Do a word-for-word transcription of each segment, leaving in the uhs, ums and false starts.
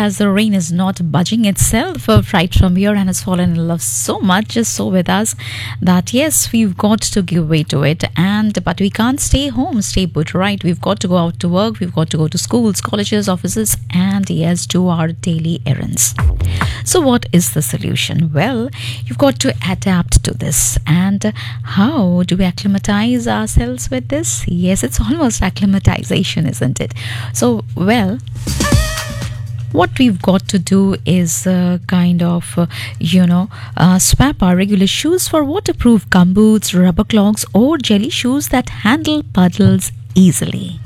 as the rain is not budging itself uh, right from here and has fallen in love so much, just so with us, that yes, we've got to give way to it. And but we can't stay home, stay put, right? We've got to go out to work, we've got to go to schools, colleges, offices, and yes, do our daily errands. So what is the solution? Well, you've got to adapt to this. And how do we acclimatize ourselves with this? Yes, it's almost acclimatization, isn't it? So, well, what we've got to do is uh, kind of, uh, you know, uh, swap our regular shoes for waterproof gumboots, rubber clogs, or jelly shoes that handle puddles easily.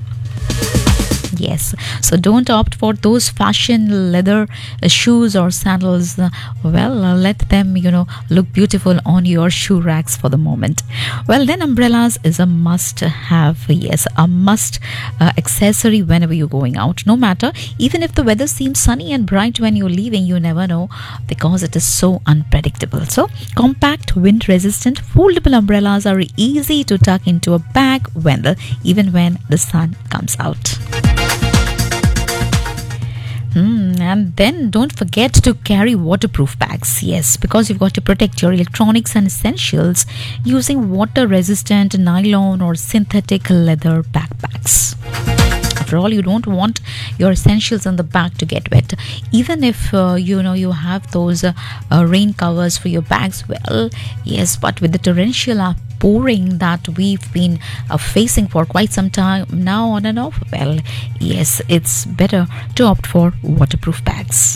Yes, so don't opt for those fashion leather uh, shoes or sandals. Uh, well, uh, let them, you know, look beautiful on your shoe racks for the moment. Well, then umbrellas is a must have. Yes, a must uh, accessory whenever you're going out. No matter, even if the weather seems sunny and bright when you're leaving, you never know because it is so unpredictable. So, compact, wind resistant, foldable umbrellas are easy to tuck into a bag when the, even when the sun comes out. Mm, and then don't forget to carry waterproof bags. Yes, because you've got to protect your electronics and essentials using water resistant nylon or synthetic leather backpacks. After all, you don't want your essentials in the bag to get wet. Even if uh, you know you have those uh, uh, rain covers for your bags, well, yes, but with the torrential outpouring that we've been uh, facing for quite some time now, on and off, well, yes, it's better to opt for waterproof bags.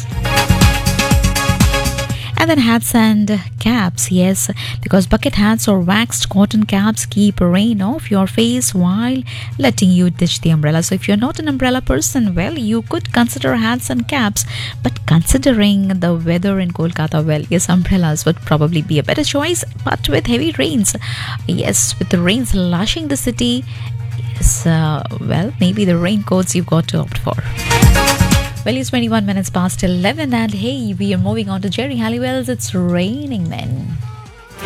And then hats and caps, yes, because bucket hats or waxed cotton caps keep rain off your face while letting you ditch the umbrella. So if you're not an umbrella person, well, you could consider hats and caps. But considering the weather in Kolkata, well, yes, umbrellas would probably be a better choice. But with heavy rains, yes, with the rains lashing the city, yes, uh, well, maybe the raincoats you've got to opt for. Well, it's twenty-one minutes past eleven, and hey, we are moving on to Jerry Halliwell's It's Raining Men.